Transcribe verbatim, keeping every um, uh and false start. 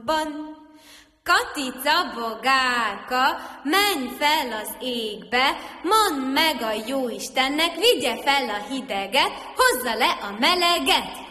napban. Katica bogárka, menj fel az égbe, mondd meg a jóistennek, vigye fel a hideget, hozza le a meleget.